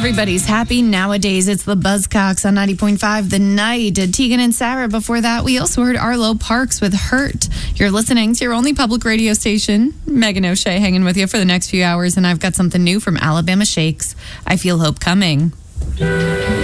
Everybody's happy nowadays. It's the Buzzcocks on 90.5 The Night. Tegan and Sarah. Before that, we also heard Arlo Parks with Hurt. You're listening to your only public radio station. Megan O'Shea hanging with you for the next few hours, and I've got something new from Alabama Shakes. I Feel Hope Coming.